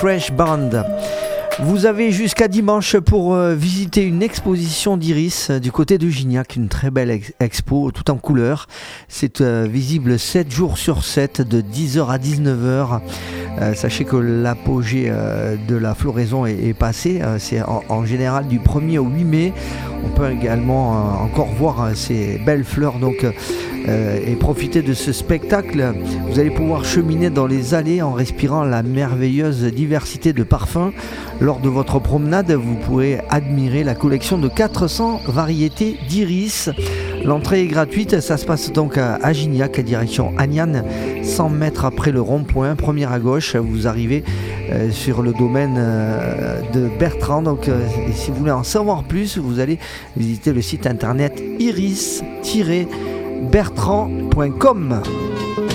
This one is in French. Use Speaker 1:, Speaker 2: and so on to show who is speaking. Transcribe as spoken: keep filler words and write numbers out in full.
Speaker 1: Fresh Band. Vous avez jusqu'à dimanche pour euh, visiter une exposition d'iris euh, du côté de Gignac, une très belle ex- expo tout en couleur. C'est euh, visible sept jours sur sept de dix heures à dix-neuf heures. Euh, sachez que l'apogée euh, de la floraison est, est passée, euh, c'est en, en général du premier au huit mai. On peut également euh, encore voir euh, ces belles fleurs donc, euh, et profiter de ce spectacle. Vous allez pouvoir cheminer dans les allées en respirant la merveilleuse diversité de parfums. Lors de votre promenade, vous pourrez admirer la collection de quatre cents variétés d'iris. L'entrée est gratuite, ça se passe donc à Gignac, direction Agnan, cent mètres après le rond-point, première à gauche. Vous arrivez euh, sur le domaine euh, de Bertrand. Donc, euh, et si vous voulez en savoir plus, vous allez visiter le site internet iris tiret bertrand point com.